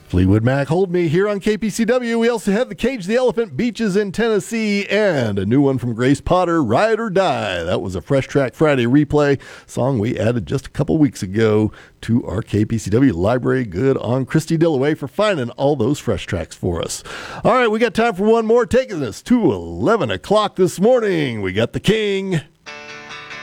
Fleetwood Mac, Hold Me here on KPCW. We also have the Cage the Elephant, Beaches in Tennessee, and a new one from Grace Potter, Ride or Die. That was a Fresh Track Friday replay song we added just a couple weeks ago to our KPCW library. Good on Christy Dillaway for finding all those fresh tracks for us. All right, we got time for one more, taking us to 11 o'clock this morning. We got the King